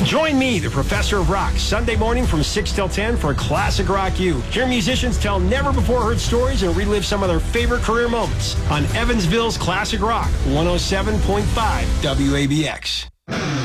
Join me, the Professor of Rock, Sunday morning from 6 till 10 for Classic Rock U. Hear musicians tell never-before-heard stories and relive some of their favorite career moments on Evansville's Classic Rock, 107.5 WABX.